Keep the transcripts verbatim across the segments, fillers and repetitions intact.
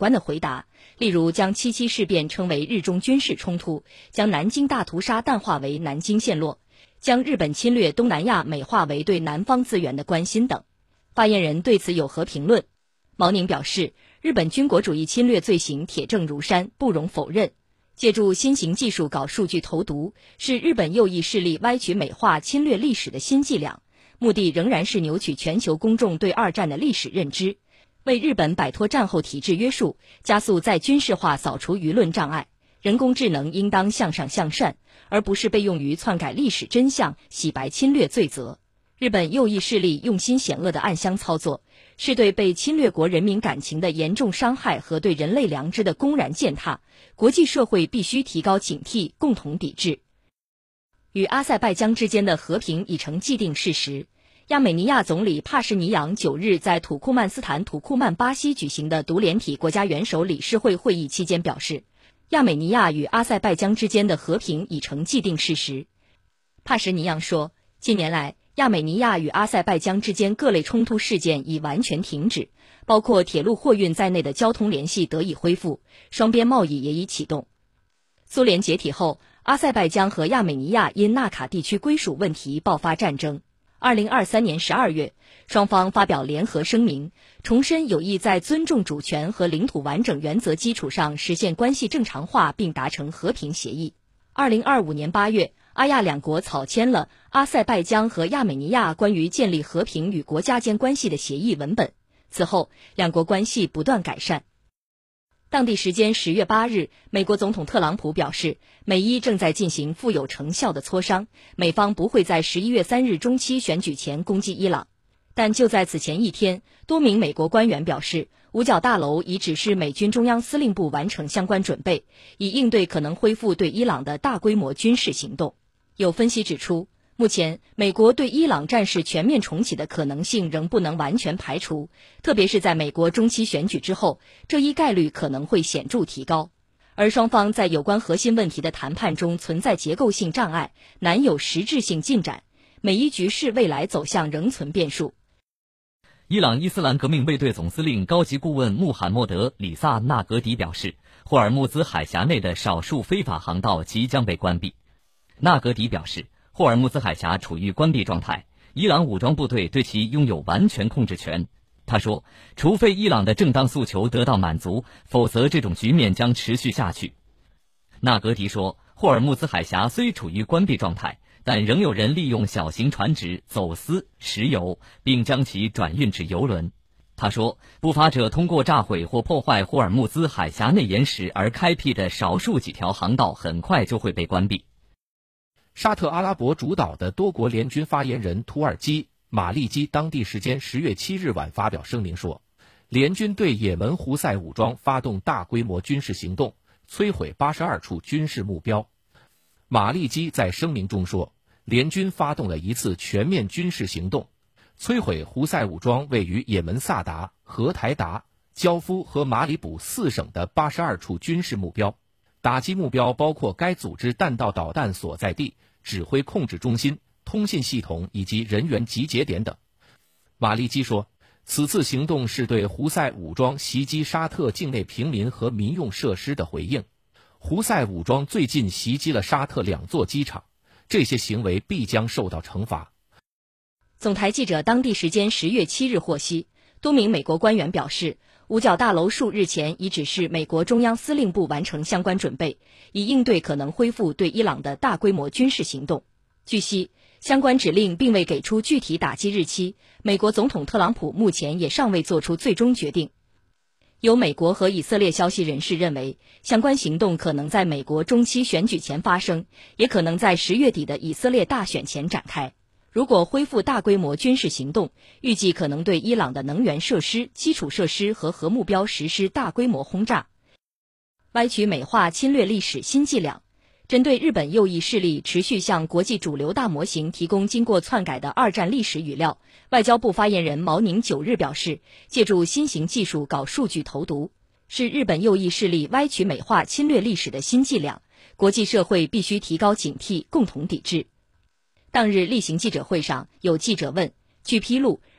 观的回答，例如将七七事变称为日中军事冲突，将南京大屠杀淡化为南京陷落，将日本侵略东南亚美化为对南方资源的关心等。发言人对此有何评论？毛宁表示，日本军国主义侵略罪行铁证如山，不容否认。借助新型技术搞数据投毒，是日本右翼势力歪曲美化侵略历史的新伎俩，目的仍然是扭曲全球公众对二战的历史认知，为日本摆脱战后体制约束，加速再军事化扫除舆论障碍。人工智能应当向上向善，而不是被用于篡改历史真相、洗白侵略罪责。日本右翼势力用心险恶的暗箱操作，是对被侵略国人民感情的严重伤害和对人类良知的公然践踏，国际社会必须提高警惕，共同抵制。与阿塞拜疆之间的和平已成既定事实。亚美尼亚总理帕什尼扬九日在土库曼斯坦土库曼巴西举行的独联体国家元首理事会会议期间表示，亚美尼亚与阿塞拜疆之间的和平已成既定事实。帕什尼扬说，近年来亚美尼亚与阿塞拜疆之间各类冲突事件已完全停止，包括铁路货运在内的交通联系得以恢复，双边贸易也已启动。苏联解体后，阿塞拜疆和亚美尼亚因纳卡地区归属问题爆发战争。二零二三年十二月，双方发表联合声明，重申有意在尊重主权和领土完整原则基础上实现关系正常化，并达成和平协议。二零二五年八月，阿亚两国草签了阿塞拜疆和亚美尼亚关于建立和平与国家间关系的协议文本。此后，两国关系不断改善。当地时间十月八日，美国总统特朗普表示，美伊正在进行富有成效的磋商，美方不会在十一月三日中期选举前攻击伊朗。但就在此前一天，多名美国官员表示，五角大楼已指示美军中央司令部完成相关准备，以应对可能恢复对伊朗的大规模军事行动。有分析指出，目前美国对伊朗战事全面重启的可能性仍不能完全排除，特别是在美国中期选举之后，这一概率可能会显著提高。而双方在有关核心问题的谈判中存在结构性障碍，难有实质性进展，美伊局势未来走向仍存变数。 伊朗伊斯兰革命卫队总司令高级顾问穆罕默德·里萨纳格迪表示，霍尔木兹海峡内的少数非法航道即将被关闭。纳格迪表示，霍尔木兹海峡处于关闭状态，伊朗武装部队对其拥有完全控制权。他说，除非伊朗的正当诉求得到满足，否则这种局面将持续下去。纳格迪说，霍尔木兹海峡虽处于关闭状态，但仍有人利用小型船只走私石油，并将其转运至油轮。他说，不法者通过炸毁或破坏霍尔木兹海峡内岩石而开辟的少数几条航道很快就会被关闭。 沙特阿拉伯主导的多国联军发言人土耳其马利基当地时间十月七日晚发表声明说，联军对也门胡塞武装发动大规模军事行动，摧毁八十二处军事目标。马利基在声明中说，联军发动了一次全面军事行动，摧毁胡塞武装位于也门萨达、荷台达、焦夫和马里卜四省的八十二处军事目标，打击目标包括该组织弹道导弹所在地、指挥控制中心、通信系统以及人员集结点等。马利基说，此次行动是对胡塞武装袭击沙特境内平民和民用设施的回应。胡塞武装最近袭击了沙特两座机场，这些行为必将受到惩罚。 总台记者当地时间十月七日获悉，多名美国官员表示，五角大楼数日前已指示美国中央司令部完成相关准备，以应对可能恢复对伊朗的大规模军事行动。据悉，相关指令并未给出具体打击日期，美国总统特朗普目前也尚未做出最终决定。有美国和以色列消息人士认为，相关行动可能在美国中期选举前发生，也可能在十月底的以色列大选前展开。如果恢复大规模军事行动，预计可能对伊朗的能源设施、基础设施和核目标实施大规模轰炸。歪曲美化侵略历史新伎俩。针对日本右翼势力持续向国际主流大模型提供经过篡改的二战历史语料，外交部发言人毛宁九日表示，借助新型技术搞数据投毒，是日本右翼势力歪曲美化侵略历史的新伎俩，国际社会必须提高警惕，共同抵制。当日例行记者会上，有记者问，据披露，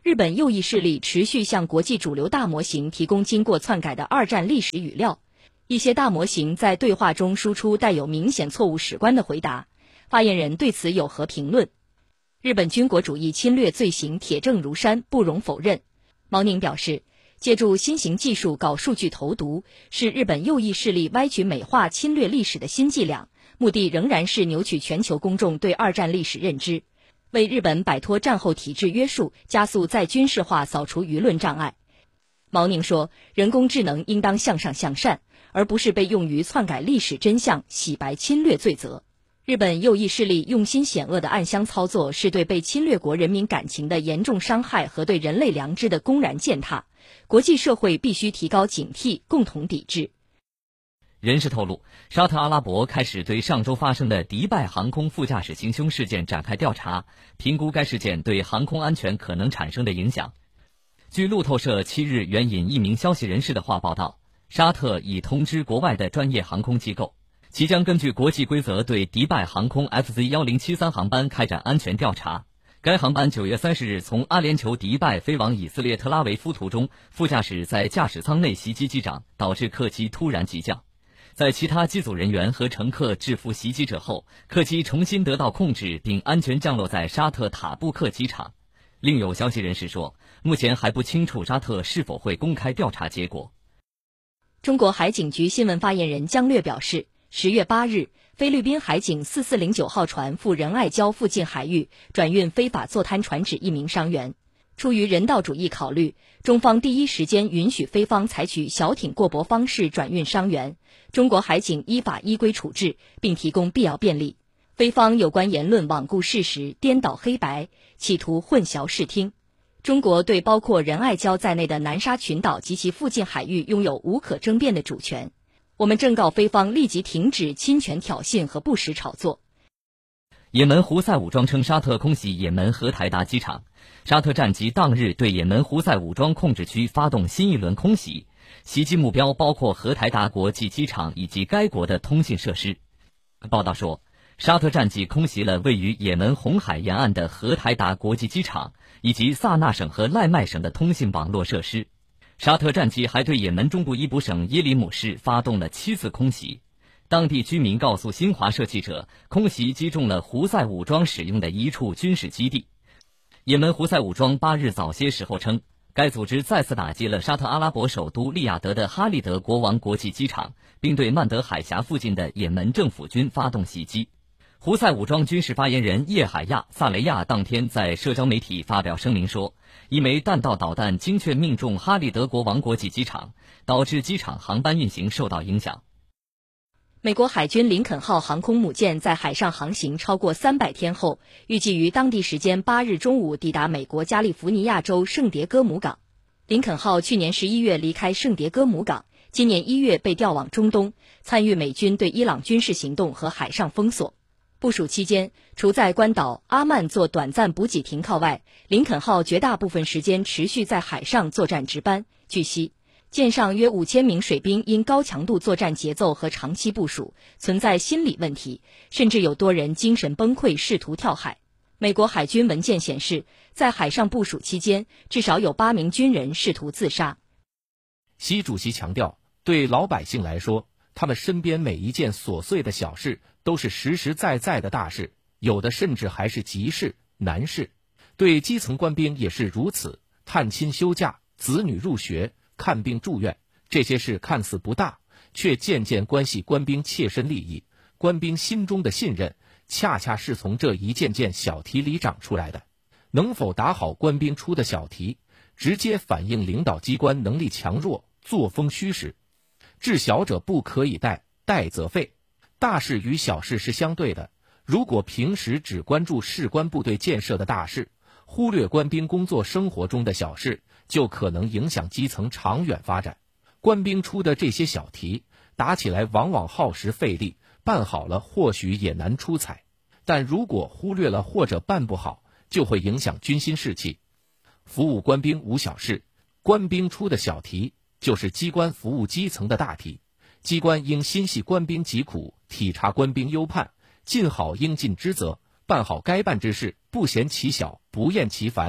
日本右翼势力持续向国际主流大模型提供经过篡改的二战历史语料，一些大模型在对话中输出带有明显错误史观的回答。发言人对此有何评论？日本军国主义侵略罪行铁证如山，不容否认。毛宁表示，借助新型技术搞数据投毒，是日本右翼势力歪曲美化侵略历史的新伎俩，目的仍然是扭曲全球公众对二战历史认知，为日本摆脱战后体制约束，加速再军事化扫除舆论障碍。毛宁说，人工智能应当向上向善，而不是被用于篡改历史真相、洗白侵略罪责。日本右翼势力用心险恶的暗箱操作，是对被侵略国人民感情的严重伤害和对人类良知的公然践踏。国际社会必须提高警惕，共同抵制。 人士透露，沙特阿拉伯开始对上周发生的迪拜航空副驾驶行凶事件展开调查，评估该事件对航空安全可能产生的影响。据路透社七日援引一名消息人士的话报道，沙特已通知国外的专业航空机构，其将根据国际规则对迪拜航空 F Z 一零七三 航班开展安全调查。该航班九月三十日从阿联酋迪拜飞往以色列特拉维夫途中，副驾驶在驾驶舱内袭击机长，导致客机突然急降。在其他机组人员和乘客制服袭击者后，客机重新得到控制并安全降落在沙特塔布克机场。另有消息人士说，目前还不清楚沙特是否会公开调查结果。 中国海警局新闻发言人姜略表示，十月八日，菲律宾海警四四零九号船赴仁爱礁附近海域转运非法坐滩船只一名伤员。出于人道主义考虑，中方第一时间允许菲方采取小艇过驳方式转运伤员，中国海警依法依规处置，并提供必要便利。菲方有关言论罔顾事实、颠倒黑白，企图混淆视听。中国对包括仁爱礁在内的南沙群岛及其附近海域拥有无可争辩的主权。我们正告菲方立即停止侵权挑衅和不实炒作。 也门胡塞武装称沙特空袭也门荷台达机场，沙特战机当日对也门胡塞武装控制区发动新一轮空袭，袭击目标包括荷台达国际机场以及该国的通信设施。报道说，沙特战机空袭了位于也门红海沿岸的荷台达国际机场以及萨那省和赖麦省的通信网络设施。沙特战机还对也门中部伊卜省耶里姆市发动了七次空袭。当地居民告诉新华社记者，空袭击中了胡塞武装使用的一处军事基地。也门胡塞武装八日早些时候称，该组织再次打击了沙特阿拉伯首都利雅得的哈利德国王国际机场，并对曼德海峡附近的也门政府军发动袭击。胡塞武装军事发言人叶海亚·萨雷亚当天在社交媒体发表声明说，一枚弹道导弹精确命中哈利德国王国际机场，导致机场航班运行受到影响。 美国海军林肯号航空母舰在海上航行超过三百天后，预计于当地时间八日中午抵达美国加利福尼亚州圣迭戈姆港。林肯号去年十一月离开圣迭戈姆港，今年一月被调往中东，参与美军对伊朗军事行动和海上封锁。部署期间，除在关岛阿曼做短暂补给停靠外，林肯号绝大部分时间持续在海上作战值班。据悉，舰上约五千名水兵因高强度作战节奏和长期部署，存在心理问题，甚至有多人精神崩溃，试图跳海。美国海军文件显示，在海上部署期间，至少有八名军人试图自杀。 习主席强调，对老百姓来说，他们身边每一件琐碎的小事都是实实在在的大事，有的甚至还是急事、难事。对基层官兵也是如此，探亲休假、子女入学、看病住院，这些事看似不大，却渐渐关系官兵切身利益。官兵心中的信任，恰恰是从这一件件小题里长出来的。能否打好官兵出的小题，直接反映领导机关能力强弱、作风虚实。治小者不可以怠，怠则废。大事与小事是相对的，如果平时只关注士官部队建设的大事，忽略官兵工作生活中的小事，就可能影响基层长远发展。官兵出的这些小题，打起来往往耗时费力，办好了或许也难出彩，但如果忽略了或者办不好，就会影响军心士气。服务官兵无小事，官兵出的小题就是机关服务基层的大题。机关应心系官兵疾苦，体察官兵忧盼，尽好应尽之责，办好该办之事，不嫌其小，不厌其烦，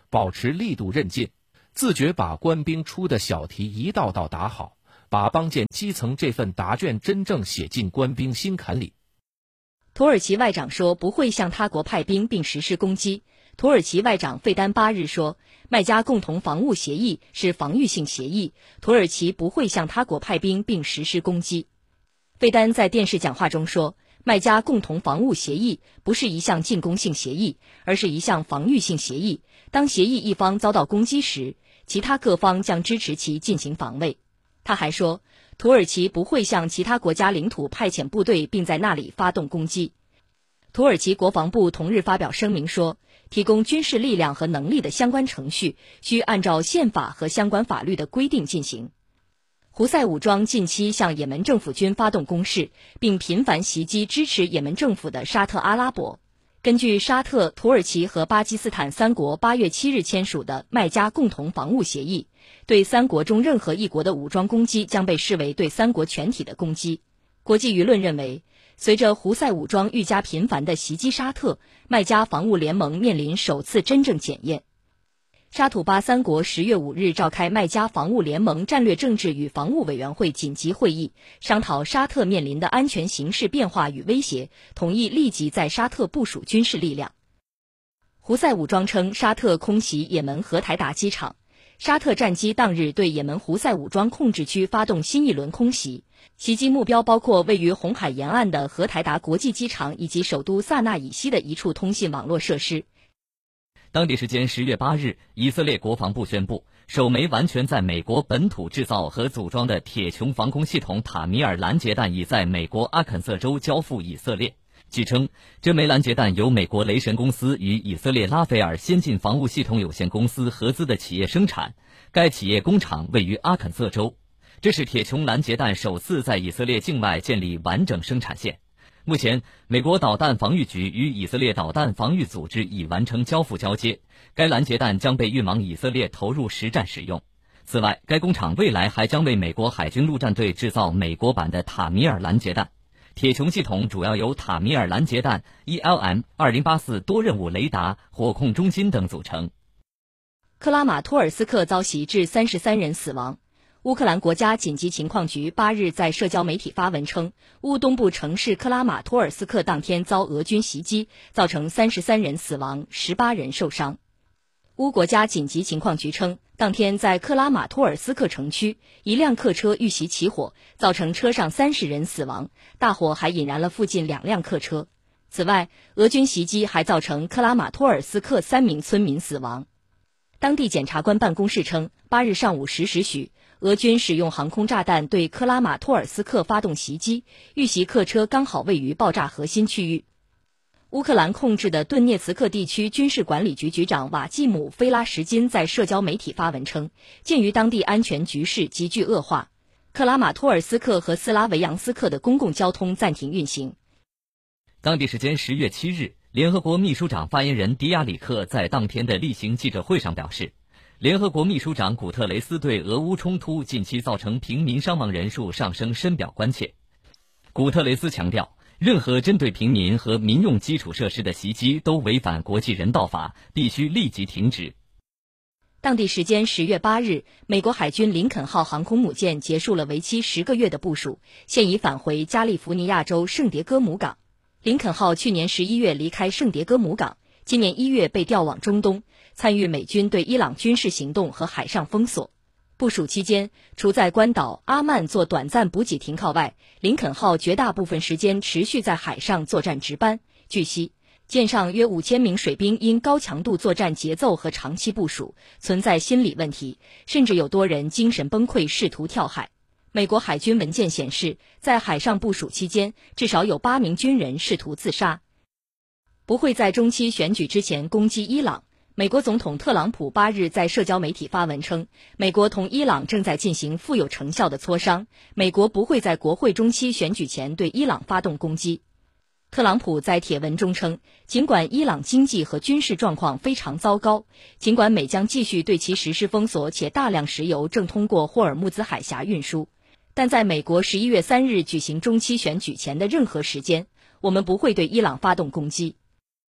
保持力度韧劲，自觉把官兵出的小题一道道打好，把邦建基层这份答卷真正写进官兵心坎里。 土耳其外长说不会向他国派兵并实施攻击。土耳其外长费丹八日说，麦加共同防务协议是防御性协议，土耳其不会向他国派兵并实施攻击。费丹在电视讲话中说，麦加共同防务协议不是一项进攻性协议，而是一项防御性协议。当协议一方遭到攻击时，其他各方将支持其进行防卫。他还说，土耳其不会向其他国家领土派遣部队并在那里发动攻击。土耳其国防部同日发表声明说，提供军事力量和能力的相关程序需按照宪法和相关法律的规定进行。胡塞武装近期向也门政府军发动攻势，并频繁袭击支持也门政府的沙特阿拉伯。根据沙特、土耳其和巴基斯坦三国八月七日签署的麦加共同防务协议，对三国中任何一国的武装攻击将被视为对三国全体的攻击。国际舆论认为，随着胡塞武装愈加频繁地袭击沙特，麦加防务联盟面临首次真正检验。沙土巴三国十月五日召开麦加防务联盟战略政治与防务委员会紧急会议，商讨沙特面临的安全形势变化与威胁，同意立即在沙特部署军事力量。胡塞武装称沙特空袭也门荷台达机场，沙特战机当日对也门胡塞武装控制区发动新一轮空袭，袭击目标包括位于红海沿岸的荷台达国际机场以及首都萨那以西的一处通信网络设施。 当地时间十月八日，以色列国防部宣布，首枚完全在美国本土制造和组装的铁穹防空系统塔米尔拦截弹已在美国阿肯色州交付以色列。据称，这枚拦截弹由美国雷神公司与以色列拉斐尔先进防务系统有限公司合资的企业生产，该企业工厂位于阿肯色州。这是铁穹拦截弹首次在以色列境外建立完整生产线。目前，美国导弹防御局与以色列导弹防御组织已完成交付交接，该拦截弹将被运往以色列投入实战使用。此外，该工厂未来还将为美国海军陆战队制造美国版的塔米尔拦截弹。铁穹系统主要由塔米尔拦截弹、E L M 二零八四多任务雷达、火控中心等组成。 克拉马托尔斯克遭袭致三十三人死亡。乌克兰国家紧急情况局八日在社交媒体发文称，乌东部城市克拉马托尔斯克当天遭俄军袭击，造成三十三人死亡，十八人受伤。乌国家紧急情况局称，当天在克拉马托尔斯克城区，一辆客车遇袭起火，造成车上三十人死亡，大火还引燃了附近两辆客车。此外，俄军袭击还造成克拉马托尔斯克三名村民死亡。当地检察官办公室称，八日上午十时许，俄军使用航空炸弹对克拉马托尔斯克发动袭击，遇袭客车刚好位于爆炸核心区域。乌克兰控制的顿涅茨克地区军事管理局局长瓦季姆·菲拉什金在社交媒体发文称，鉴于当地安全局势急剧恶化，克拉马托尔斯克和斯拉维扬斯克的公共交通暂停运行。 当地时间十月七日，联合国秘书长发言人迪亚里克在当天的例行记者会上表示，联合国秘书长古特雷斯对俄乌冲突近期造成平民伤亡人数上升深表关切。古特雷斯强调，任何针对平民和民用基础设施的袭击都违反国际人道法，必须立即停止。 当地时间十月八日，美国海军林肯号航空母舰结束了为期十个月的部署，现已返回加利福尼亚州圣迭戈姆港。林肯号去年十一月离开圣迭戈姆港，今年一月被调往中东，参与美军对伊朗军事行动和海上封锁。部署期间，除在关岛阿曼做短暂补给停靠外，林肯号绝大部分时间持续在海上作战值班。据悉，舰上约五千名水兵因高强度作战节奏和长期部署，存在心理问题，甚至有多人精神崩溃，试图跳海。美国海军文件显示，在海上部署期间，至少有八名军人试图自杀。不会在中期选举之前攻击伊朗。美国总统特朗普八日在社交媒体发文称，美国同伊朗正在进行富有成效的磋商，美国不会在国会中期选举前对伊朗发动攻击。特朗普在帖文中称，尽管伊朗经济和军事状况非常糟糕，尽管美将继续对其实施封锁，且大量石油正通过霍尔木兹海峡运输，但在美国十一月三日举行中期选举前的任何时间，我们不会对伊朗发动攻击。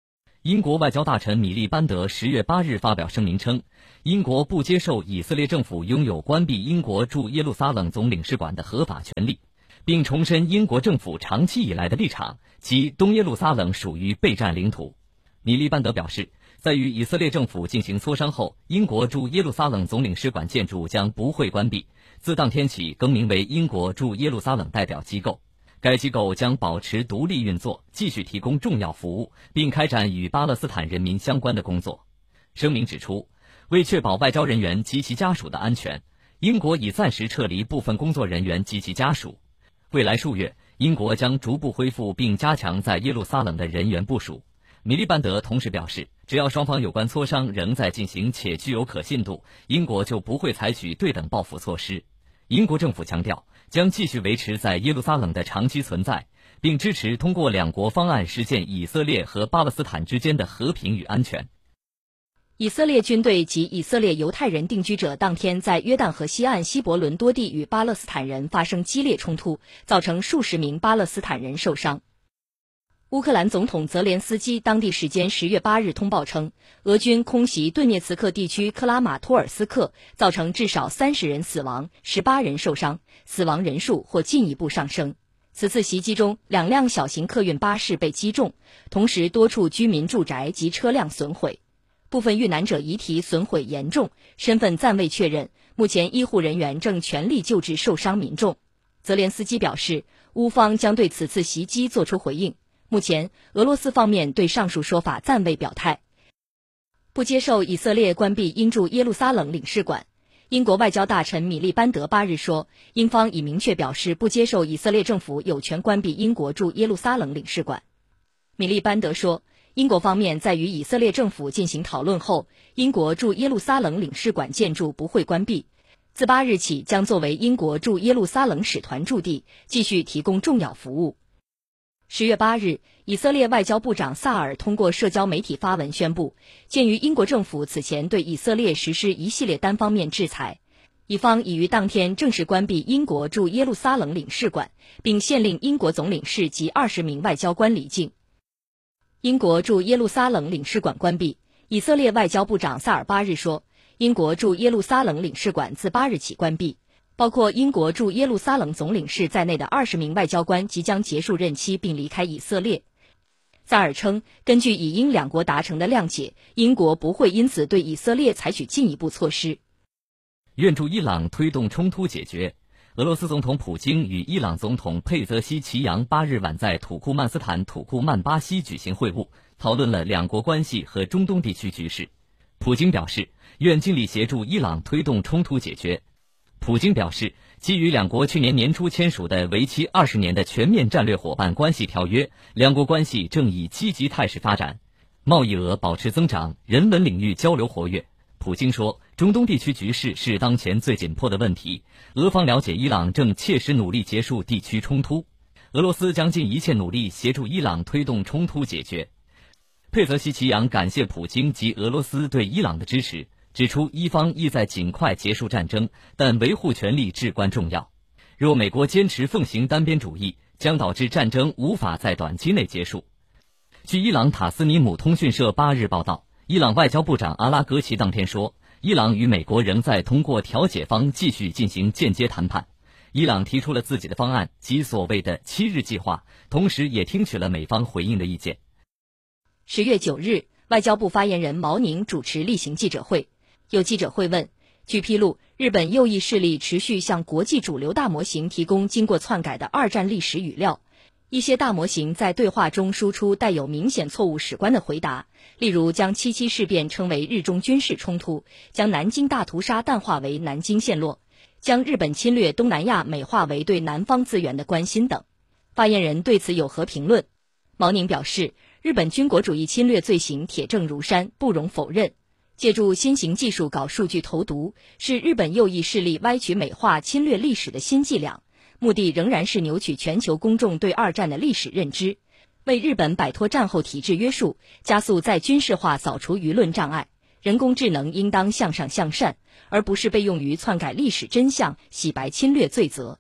英国外交大臣米利班德十月八日发表声明称，英国不接受以色列政府拥有关闭英国驻耶路撒冷总领事馆的合法权利，并重申英国政府长期以来的立场，即东耶路撒冷属于备战领土。米利班德表示，在与以色列政府进行磋商后，英国驻耶路撒冷总领事馆建筑将不会关闭，自当天起更名为英国驻耶路撒冷代表机构。该机构将保持独立运作，继续提供重要服务，并开展与巴勒斯坦人民相关的工作。声明指出，为确保外交人员及其家属的安全，英国已暂时撤离部分工作人员及其家属。未来数月，英国将逐步恢复并加强在耶路撒冷的人员部署。米利班德同时表示，只要双方有关磋商仍在进行且具有可信度，英国就不会采取对等报复措施。英国政府强调，将继续维持在耶路撒冷的长期存在，并支持通过两国方案实现以色列和巴勒斯坦之间的和平与安全。 以色列军队及以色列犹太人定居者当天在约旦河西岸西伯伦多地与巴勒斯坦人发生激烈冲突，造成数十名巴勒斯坦人受伤。乌克兰总统泽连斯基当地时间十月八日通报称，俄军空袭顿涅茨克地区克拉马托尔斯克，造成至少三十人死亡，十八人受伤，死亡人数或进一步上升。此次袭击中，两辆小型客运巴士被击中，同时多处居民住宅及车辆损毁，部分遇难者遗体损毁严重，身份暂未确认。目前医护人员正全力救治受伤民众。泽连斯基表示，乌方将对此次袭击作出回应。目前，俄罗斯方面对上述说法暂未表态。不接受以色列关闭英驻耶路撒冷领事馆，英国外交大臣米利班德八日说，英方已明确表示不接受以色列政府有权关闭英国驻耶路撒冷领事馆。米利班德说，英国方面在与以色列政府进行讨论后，英国驻耶路撒冷领事馆建筑不会关闭，自八日起将作为英国驻耶路撒冷使团驻地，继续提供重要服务。十月八日，以色列外交部长萨尔通过社交媒体发文宣布，鉴于英国政府此前对以色列实施一系列单方面制裁，以方已于当天正式关闭英国驻耶路撒冷领事馆，并限令英国总领事及二十名外交官离境。英国驻耶路撒冷领事馆关闭，以色列外交部长萨尔八日说，英国驻耶路撒冷领事馆自八日起关闭。包括英国驻耶路撒冷总领事在内的二十名外交官即将结束任期并离开以色列。萨尔称，根据以英两国达成的谅解，英国不会因此对以色列采取进一步措施。 愿助伊朗推动冲突解决。俄罗斯总统普京与伊朗总统佩泽西奇扬八日晚在土库曼斯坦土库曼巴西举行会晤，讨论了两国关系和中东地区局势。普京表示，愿尽力协助伊朗推动冲突解决。普京表示，基于两国去年年初签署的为期二十年的全面战略伙伴关系条约，两国关系正以积极态势发展，贸易额保持增长，人文领域交流活跃。普京说，中东地区局势是当前最紧迫的问题，俄方了解伊朗正切实努力结束地区冲突，俄罗斯将尽一切努力协助伊朗推动冲突解决。佩泽西奇扬感谢普京及俄罗斯对伊朗的支持，指出伊方意在尽快结束战争，但维护权利至关重要。若美国坚持奉行单边主义，将导致战争无法在短期内结束。据伊朗塔斯尼姆通讯社八日报道，伊朗外交部长阿拉格齐当天说，伊朗与美国仍在通过调解方继续进行间接谈判。伊朗提出了自己的方案及所谓的七日计划，同时也听取了美方回应的意见。 十月九日，外交部发言人毛宁主持例行记者会。有记者会问，据披露，日本右翼势力持续向国际主流大模型提供经过篡改的二战历史语料，一些大模型在对话中输出带有明显错误史观的回答，例如将七七事变称为日中军事冲突，将南京大屠杀淡化为南京陷落，将日本侵略东南亚美化为对南方资源的关心等。发言人对此有何评论？毛宁表示，日本军国主义侵略罪行铁证如山，不容否认。借助新型技术搞数据投毒，是日本右翼势力歪曲美化侵略历史的新伎俩，目的仍然是扭曲全球公众对二战的历史认知，为日本摆脱战后体制约束，加速在军事化扫除舆论障碍。人工智能应当向上向善，而不是被用于篡改历史真相、洗白侵略罪责。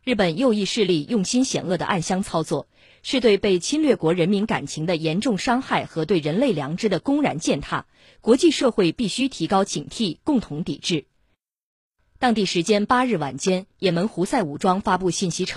日本右翼势力用心险恶的暗箱操作，是对被侵略国人民感情的严重伤害和对人类良知的公然践踏，国际社会必须提高警惕，共同抵制。当地时间八日晚间，也门胡塞武装发布信息称，